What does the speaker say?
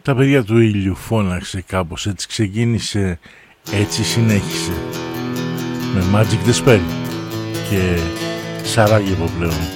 Τα παιδιά του ήλιου φώναξε κάπως, έτσι ξεκίνησε, έτσι συνέχισε. Με Magic the Spell και Σαράγεβο πλέον.